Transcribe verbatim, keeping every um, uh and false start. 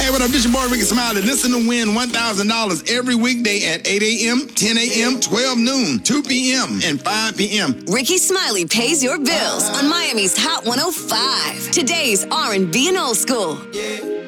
Hey, what up? This your boy Ricky Smiley. Listen to win one thousand dollars every weekday at eight a.m., ten a.m., twelve noon, two p.m., and five p.m. Ricky Smiley pays your bills on Miami's Hot one oh five. Today's R and B and old school. Yeah.